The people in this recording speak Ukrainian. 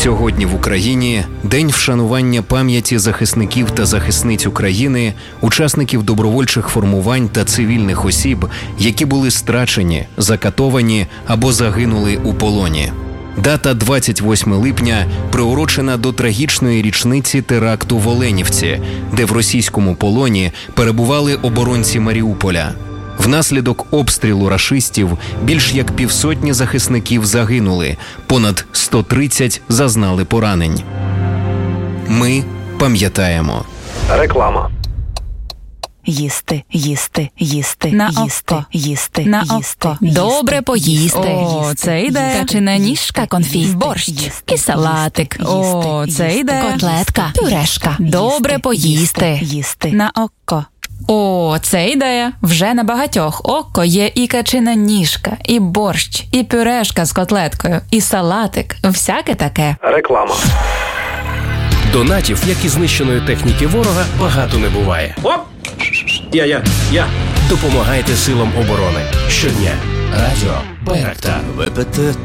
Сьогодні в Україні день вшанування пам'яті захисників та захисниць України, учасників добровольчих формувань та цивільних осіб, які були страчені, закатовані або загинули у полоні. Дата 28 липня приурочена до трагічної річниці теракту в Оленівці, де в російському полоні перебували оборонці Маріуполя. Внаслідок обстрілу рашистів більш як 500 захисників загинули, понад 130 зазнали поранень. Ми пам'ятаємо. Реклама. Їсти, їсти, їсти, на їсти, око. їсти, На їсти, око. їсти, Добре поїсти. О, це йде. Качана ніжка, конфіт, борщ і салатик. О, це йде. Котлетка, пюрешка. Добре поїсти. Їсти. На око. О, це ідея. Вже на багатьох око є і качина ніжка, і борщ, і пюрешка з котлеткою, і салатик. Всяке таке. Реклама. Донатів, як і знищеної техніки ворога, багато не буває. Оп! Я. Допомагайте силам оборони. Щодня. Радіо Байрактар. ВПТ